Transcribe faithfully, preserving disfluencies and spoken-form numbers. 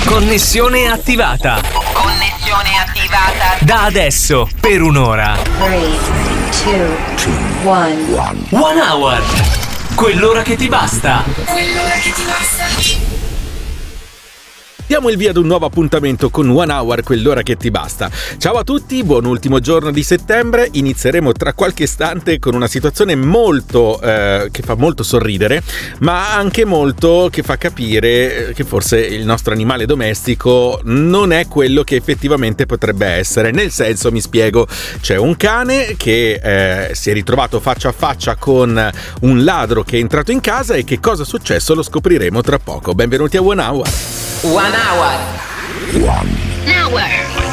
Connessione attivata. Connessione attivata. Da adesso, per un'ora. tre, due, uno. One Hour. Quell'ora che ti basta. Quell'ora che ti basta. Diamo il via ad un nuovo appuntamento con One Hour, quell'ora che ti basta. Ciao a tutti, buon ultimo giorno di settembre. Inizieremo tra qualche istante con una situazione molto eh, che fa molto sorridere, ma anche molto che fa capire che forse il nostro animale domestico non è quello che effettivamente potrebbe essere. Nel senso, mi spiego, c'è un cane che eh, si è ritrovato faccia a faccia con un ladro che è entrato in casa, e che cosa è successo lo scopriremo tra poco. Benvenuti a One Hour. One hour. One hour.